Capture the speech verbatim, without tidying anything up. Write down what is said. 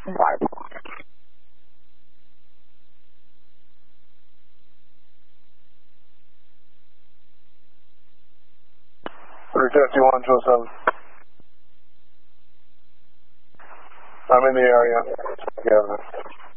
three fifty-one, two oh seven. I'm in the area. Yeah.